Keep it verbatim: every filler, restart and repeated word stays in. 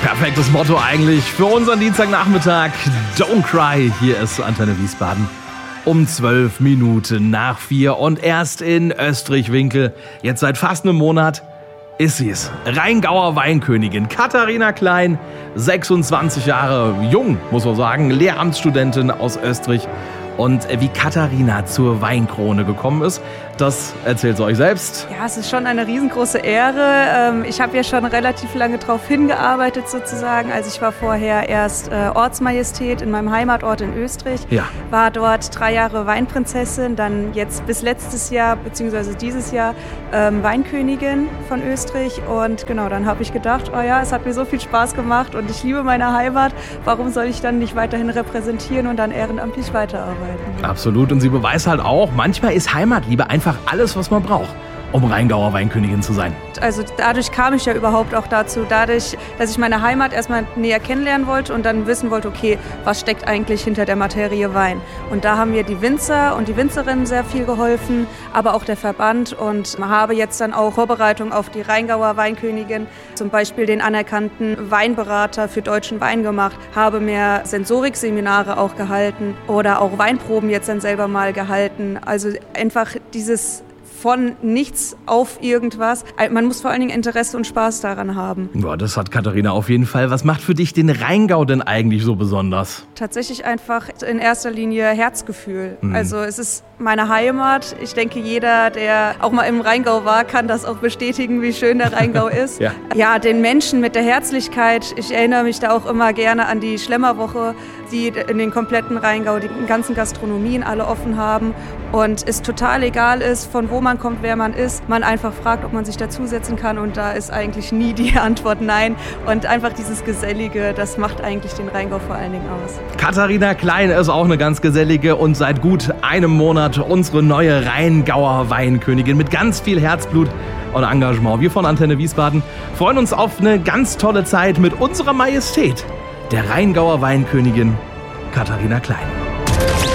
Perfektes Motto eigentlich für unseren Dienstagnachmittag. Don't cry. Hier ist Antenne Wiesbaden um zwölf Minuten nach vier. Und erst in Österreich-Winkel, jetzt seit fast einem Monat, ist sie es. Rheingauer Weinkönigin Katharina Klein, sechsundzwanzig Jahre jung, muss man sagen, Lehramtsstudentin aus Österreich. Und wie Katharina zur Weinkrone gekommen ist, das erzählt sie euch selbst. Ja, es ist schon eine riesengroße Ehre. Ich habe ja schon relativ lange darauf hingearbeitet sozusagen. Also ich war vorher erst Ortsmajestät in meinem Heimatort in Österreich, ja. War dort drei Jahre Weinprinzessin, dann jetzt bis letztes Jahr bzw. dieses Jahr ähm, Weinkönigin von Österreich. Und genau, dann habe ich gedacht, oh ja, es hat mir so viel Spaß gemacht und ich liebe meine Heimat. Warum soll ich dann nicht weiterhin repräsentieren und dann ehrenamtlich weiterarbeiten? Absolut, und sie beweist halt auch, manchmal ist Heimatliebe einfach alles, was man braucht, um Rheingauer Weinkönigin zu sein. Also dadurch kam ich ja überhaupt auch dazu, dadurch, dass ich meine Heimat erstmal näher kennenlernen wollte und dann wissen wollte, okay, was steckt eigentlich hinter der Materie Wein? Und da haben mir die Winzer und die Winzerinnen sehr viel geholfen, aber auch der Verband, und habe jetzt dann auch Vorbereitung auf die Rheingauer Weinkönigin, zum Beispiel den anerkannten Weinberater für deutschen Wein gemacht, habe mir Sensorikseminare auch gehalten oder auch Weinproben jetzt dann selber mal gehalten. Also einfach dieses von nichts auf irgendwas. Man muss vor allen Dingen Interesse und Spaß daran haben. Ja, das hat Katharina auf jeden Fall. Was macht für dich den Rheingau denn eigentlich so besonders? Tatsächlich einfach in erster Linie Herzgefühl. Mhm. Also es ist meine Heimat. Ich denke, jeder, der auch mal im Rheingau war, kann das auch bestätigen, wie schön der Rheingau ist. ja. ja, den Menschen mit der Herzlichkeit. Ich erinnere mich da auch immer gerne an die Schlemmerwoche, die in den kompletten Rheingau, die ganzen Gastronomien alle offen haben und es total egal ist, von wo man kommt, wer man ist. Man einfach fragt, ob man sich dazusetzen kann, und da ist eigentlich nie die Antwort nein. Und einfach dieses Gesellige, das macht eigentlich den Rheingau vor allen Dingen aus. Katharina Klein ist auch eine ganz gesellige und seit gut einem Monat unsere neue Rheingauer Weinkönigin mit ganz viel Herzblut und Engagement. Wir von Antenne Wiesbaden freuen uns auf eine ganz tolle Zeit mit unserer Majestät, der Rheingauer Weinkönigin Katharina Klein.